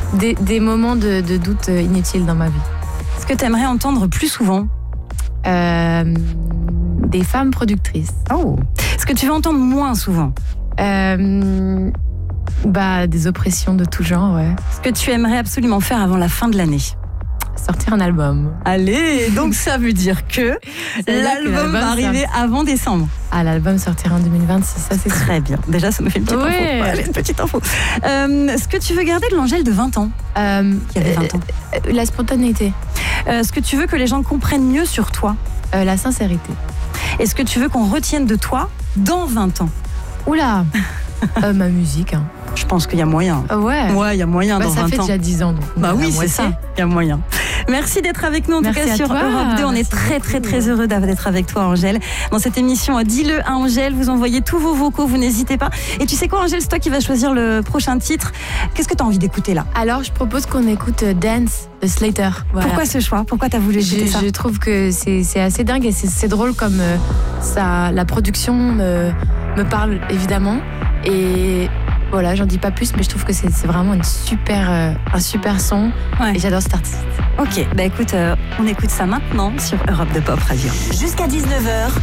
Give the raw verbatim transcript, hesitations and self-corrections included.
des, des moments de, de doute inutiles dans ma vie. Est-ce que tu aimerais entendre plus souvent euh, Des femmes productrices. Oh. Est-ce que tu veux entendre moins souvent euh, bah, Des oppressions de tout genre, ouais. Ce que tu aimerais absolument faire avant la fin de l'année? Sortir un album. Allez, donc ça veut dire que l'album va arriver sort... avant décembre. Ah, l'album sortira en deux mille vingt-six, ça c'est très bien. Déjà, ça me fait une petite oui. info. Allez, une petite info. Euh, est-ce que tu veux garder de l'Angèle de vingt ans euh, Qui avait vingt ans. Euh, la spontanéité. Euh, est-ce que tu veux que les gens comprennent mieux sur toi euh, La sincérité. Est-ce que tu veux qu'on retienne de toi dans vingt ans? Oula euh, Ma musique. Hein. Je pense qu'il y a moyen. Euh, ouais. Ouais, il y a moyen bah, dans vingt ans. Ça fait déjà dix ans. Donc bah oui, c'est ça. Il y a moyen. Merci d'être avec nous en Merci tout cas sur toi. Europe deux. On Merci est très beaucoup. très très heureux d'être avec toi, Angèle. Dans cette émission, dis-le à Angèle. Vous envoyez tous vos vocaux, vous n'hésitez pas. Et tu sais quoi, Angèle, c'est toi qui vas choisir le prochain titre. Qu'est-ce que tu as envie d'écouter là? Alors, je propose qu'on écoute Dance de Slater. Voilà. Pourquoi ce choix? Pourquoi tu as voulu écouter je, ça? Je trouve que c'est, c'est assez dingue et c'est, c'est drôle comme euh, ça, la production me, me parle évidemment. Et voilà, j'en dis pas plus, mais je trouve que c'est, c'est vraiment une super, euh, un super son. Ouais. Et j'adore cet artiste. Ok, bah écoute, euh, on écoute ça maintenant sur Europe deux Pop Radio. Jusqu'à dix-neuf heures.